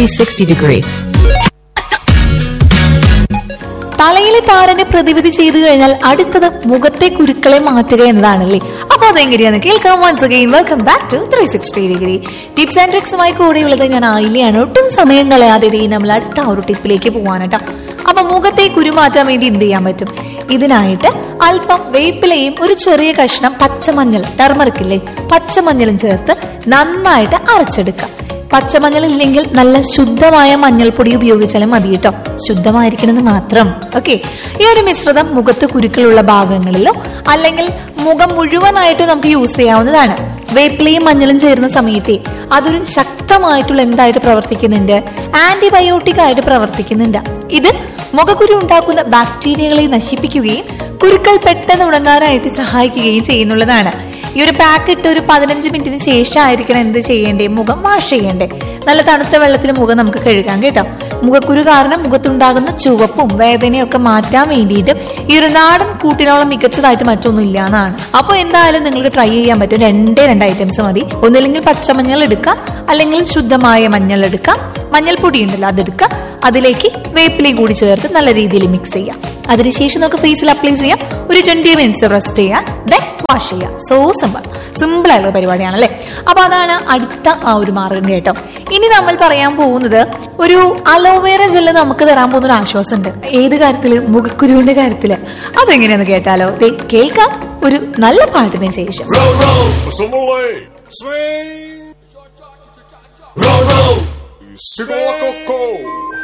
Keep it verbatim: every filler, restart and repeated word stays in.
three sixty degree. തലയിലെ താരനെ പ്രതിവിധി ചെയ്തു കഴിഞ്ഞാൽ അടുത്തത് മുഖത്തെ കുരുക്കളെ മാറ്റുക എന്നതാണല്ലേ. അപ്പൊ അതെങ്ങനെയാണ് കേൾക്കാം. Once again welcome back to three sixty degree tips and ട്രിക്സുമായി കൂടെയുള്ളത് ഞാൻ ആയില്ലയാണ്. ഒട്ടും സമയം കളയാതെ നമ്മൾ അടുത്ത ഒരു ടിപ്പിലേക്ക് പോവാനട്ടോ. അപ്പൊ മുഖത്തെ കുരു മാറ്റാൻ വേണ്ടി എന്ത് ചെയ്യാൻ പറ്റും? ഇതിനായിട്ട് അല്പം വേപ്പിലയും ഒരു ചെറിയ കഷ്ണം പച്ചമഞ്ഞൾ, ടർമറിക് ഇല്ലേ, പച്ചമഞ്ഞളും ചേർത്ത് നന്നായിട്ട് അരച്ചെടുക്കാം. പച്ചമഞ്ഞൾ ഇല്ലെങ്കിൽ നല്ല ശുദ്ധമായ മഞ്ഞൾപ്പൊടി ഉപയോഗിച്ചാലും മതി കേട്ടോ. ശുദ്ധമായിരിക്കണമെന്ന് മാത്രം. ഓക്കെ, ഈ ഒരു മിശ്രിതം മുഖത്ത് കുരുക്കളുള്ള ഭാഗങ്ങളിലോ അല്ലെങ്കിൽ മുഖം മുഴുവനായിട്ടോ നമുക്ക് യൂസ് ചെയ്യാവുന്നതാണ്. വേപ്പിലയും മഞ്ഞളും ചേരുന്ന സമയത്തെ അതൊരു ശക്തമായിട്ടുള്ള എന്തായിട്ട് പ്രവർത്തിക്കുന്നുണ്ട്? ആന്റിബയോട്ടിക് ആയിട്ട് പ്രവർത്തിക്കുന്നുണ്ട്. ഇത് മുഖക്കുരു ഉണ്ടാക്കുന്ന ബാക്ടീരിയകളെ നശിപ്പിക്കുകയും കുരുക്കൾ പെട്ടെന്ന് ഉണങ്ങാനായിട്ട് സഹായിക്കുകയും ചെയ്യുന്നുള്ളതാണ്. ഈ ഒരു പാക്ക് ഇട്ട് ഒരു പതിനഞ്ച് മിനിറ്റിന് ശേഷം ആയിരിക്കണം എന്ത് ചെയ്യേണ്ടേ? മുഖം വാഷ് ചെയ്യേണ്ടേ. നല്ല തണുത്ത വെള്ളത്തിൽ മുഖം നമുക്ക് കഴുകാം കേട്ടോ. മുഖക്കുരു കാരണം മുഖത്തുണ്ടാകുന്ന ചുവപ്പും വേദനയും ഒക്കെ മാറ്റാൻ വേണ്ടിയിട്ടും ഈ ഒരു നാടൻ കൂട്ടിനോളം മികച്ചതായിട്ട് മറ്റൊന്നും ഇല്ല എന്നാണ്. അപ്പൊ എന്തായാലും നിങ്ങൾക്ക് ട്രൈ ചെയ്യാൻ പറ്റും. രണ്ടേ രണ്ട് ഐറ്റംസ് മതി. ഒന്നില്ലെങ്കിൽ പച്ചമഞ്ഞൾ എടുക്കാം, അല്ലെങ്കിൽ ശുദ്ധമായ മഞ്ഞൾ എടുക്കാം. മഞ്ഞൾപ്പൊടി ഉണ്ടല്ലോ അതെടുക്കാം. അതിലേക്ക് വേപ്പിലയും കൂടി ചേർത്ത് നല്ല രീതിയിൽ മിക്സ് ചെയ്യാം. അതിനുശേഷം നമുക്ക് ഫേസിൽ അപ്ലൈ ചെയ്യാം. ഒരു ട്വന്റി മിനിറ്റ്സ് റെസ്റ്റ് ചെയ്യാം, ദെൻ വാഷ് ചെയ്യാം. സോ സിമ്പിൾ സിമ്പിൾ ആയിട്ടുള്ള പരിപാടിയാണല്ലേ. അപ്പൊ അതാണ് അടുത്ത ആ ഒരു മാർഗം കേട്ടോ. ഇനി നമ്മൾ പറയാൻ പോകുന്നത് ഒരു അലോവേറ ജെല്ല് നമുക്ക് തരാൻ പോകുന്ന ഒരു ആശ്വാസമുണ്ട്. ഏത് കാര്യത്തില്? മുഖക്കുരുവിന്റെ കാര്യത്തില്. അതെങ്ങനെയാന്ന് കേട്ടാലോ? കേൾക്കാം ഒരു നല്ല പാട്ടിന് ശേഷം. Swing. Roll, roll. Sigo a coco.